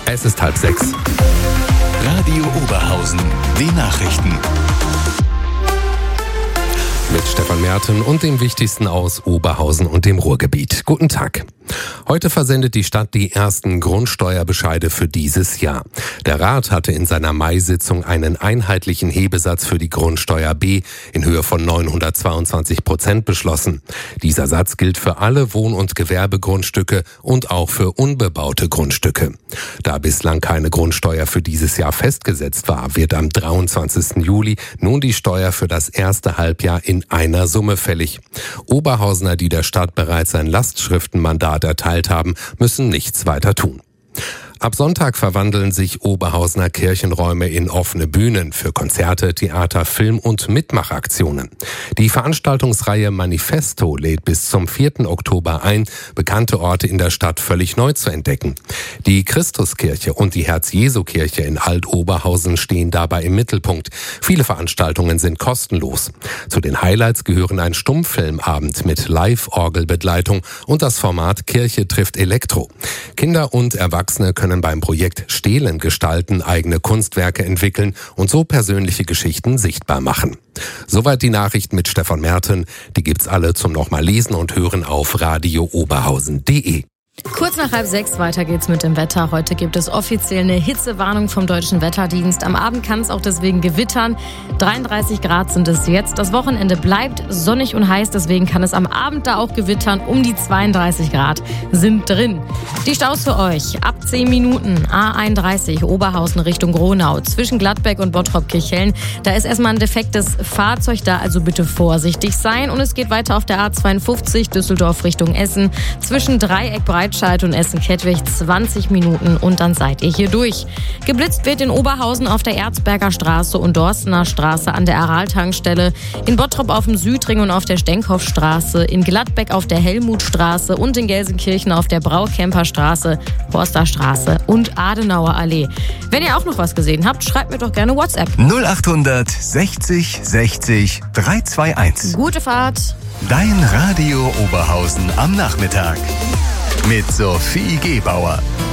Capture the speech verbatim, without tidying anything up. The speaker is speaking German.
Es ist halb sechs. Radio Oberhausen, die Nachrichten. Mit Stefan Merten und dem Wichtigsten aus Oberhausen und dem Ruhrgebiet. Guten Tag. Heute versendet die Stadt die ersten Grundsteuerbescheide für dieses Jahr. Der Rat hatte in seiner Mai-Sitzung einen einheitlichen Hebesatz für die Grundsteuer B in Höhe von neunhundertzweiundzwanzig Prozent beschlossen. Dieser Satz gilt für alle Wohn- und Gewerbegrundstücke und auch für unbebaute Grundstücke. Da bislang keine Grundsteuer für dieses Jahr festgesetzt war, wird am dreiundzwanzigsten Juli nun die Steuer für das erste Halbjahr in einer Summe fällig. Oberhausener, die der Stadt bereits ein Lastschriftenmandat erteilt haben, müssen nichts weiter tun. Ab Sonntag verwandeln sich Oberhausener Kirchenräume in offene Bühnen für Konzerte, Theater, Film- und Mitmachaktionen. Die Veranstaltungsreihe Manifesto lädt bis zum vierten Oktober ein, bekannte Orte in der Stadt völlig neu zu entdecken. Die Christuskirche und die Herz-Jesu-Kirche in Alt-Oberhausen stehen dabei im Mittelpunkt. Viele Veranstaltungen sind kostenlos. Zu den Highlights gehören ein Stummfilmabend mit Live-Orgelbegleitung und das Format Kirche trifft Elektro. Kinder und Erwachsene können beim Projekt Stehlen gestalten, eigene Kunstwerke entwickeln und so persönliche Geschichten sichtbar machen. Soweit die Nachrichten mit Stefan Merten. Die gibt's alle zum nochmal lesen und hören auf radio oberhausen punkt de. Kurz nach halb sechs, weiter geht's mit dem Wetter. Heute gibt es offiziell eine Hitzewarnung vom Deutschen Wetterdienst. Am Abend kann es auch deswegen gewittern. dreiunddreißig Grad sind es jetzt. Das Wochenende bleibt sonnig und heiß, deswegen kann es am Abend da auch gewittern. Um die zweiunddreißig Grad sind drin. Die Staus für euch. Ab zehn Minuten A einunddreißig Oberhausen Richtung Gronau zwischen Gladbeck und Bottrop-Kirchhellen. Da ist erstmal ein defektes Fahrzeug da, also bitte vorsichtig sein. Und es geht weiter auf der A zweiundfünfzig Düsseldorf Richtung Essen zwischen Dreieck Breitscheid und Essen-Kettwig zwanzig Minuten und dann seid ihr hier durch. Geblitzt wird in Oberhausen auf der Erzberger Straße und Dorstener Straße an der Aral-Tankstelle, in Bottrop auf dem Südring und auf der Stenkhoffstraße, in Gladbeck auf der Helmutstraße und in Gelsenkirchen auf der Braukämper Straße, Horster Straße und Adenauer Allee. Wenn ihr auch noch was gesehen habt, schreibt mir doch gerne WhatsApp. null achthundert sechzig sechzig dreihunderteinundzwanzig. Gute Fahrt. Dein Radio Oberhausen am Nachmittag. Mit Sophie Gebauer.